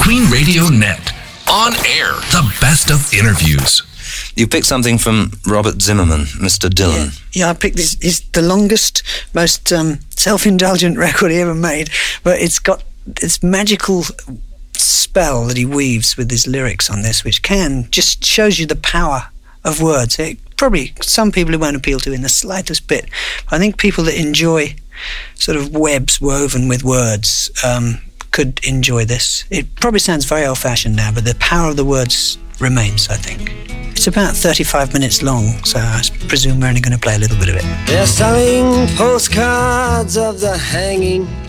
Queen Radio Net. On air, the best of interviews. You picked something from Robert Zimmerman, Mr. Dylan. Yeah, I picked this. It's the longest, most self-indulgent record he ever made, but it's got this magical spell that he weaves with his lyrics on this, which just shows you the power of words. It probably, some people it won't appeal to in the slightest bit. I think people that enjoy sort of webs woven with words could enjoy this. It probably sounds very old-fashioned now, but the power of the words remains, I think. It's about 35 minutes long, so I presume we're only going to play a little bit of it. They're selling postcards of the hanging